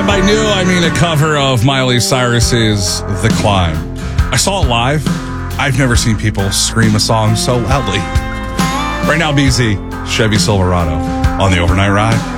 And by new, I mean a cover of Miley Cyrus's The Climb. I saw it live. I've never seen people scream a song so loudly. Right now, BZ, Chevy Silverado on the Overnight Ride.